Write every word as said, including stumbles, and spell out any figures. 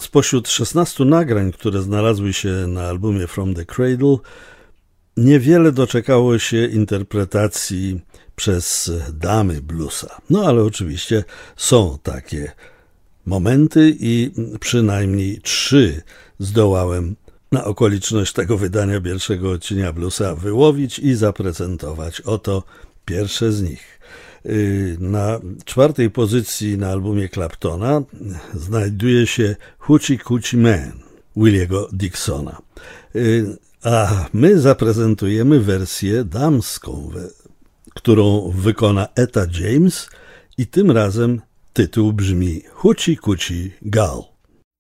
Spośród szesnastu nagrań, które znalazły się na albumie From the Cradle, niewiele doczekało się interpretacji przez damy bluesa. No ale oczywiście są takie momenty i przynajmniej trzy zdołałem na okoliczność tego wydania pierwszego odcienia bluesa wyłowić i zaprezentować. Oto pierwsze z nich. Na czwartej pozycji na albumie Claptona znajduje się Hoochie Coochie Man Williego Dixona. A my zaprezentujemy wersję damską, którą wykona Etta James i tym razem tytuł brzmi Hoochie Coochie Gal.